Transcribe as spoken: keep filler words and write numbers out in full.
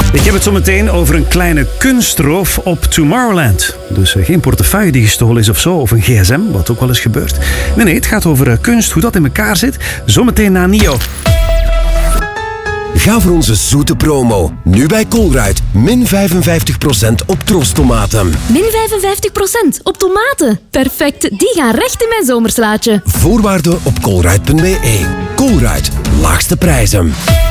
Ik heb het zo meteen over een kleine kunstroof op Tomorrowland. Dus uh, geen portefeuille die gestolen is of zo, of een gsm, wat ook wel eens gebeurt. Nee, nee, het gaat over uh, kunst, hoe dat in elkaar zit. Zometeen na Nio. Ga voor onze zoete promo. Nu bij Colruyt. Min vijfenvijftig procent op troostomaten. Min vijfenvijftig procent op tomaten. Perfect, die gaan recht in mijn zomerslaatje. Voorwaarden op colruyt punt be. Colruyt. Laagste prijzen.